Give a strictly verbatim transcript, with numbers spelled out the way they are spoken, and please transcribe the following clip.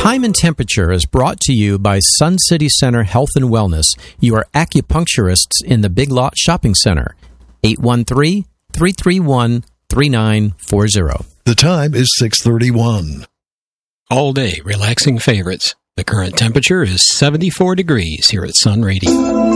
Time and Temperature is brought to you by Sun City Center Health and Wellness, your acupuncturists in the Big Lot Shopping Center. eight one three, three three one, three nine four zero. The time is six thirty-one. All day relaxing favorites. The current temperature is seventy-four degrees here at Sun Radio.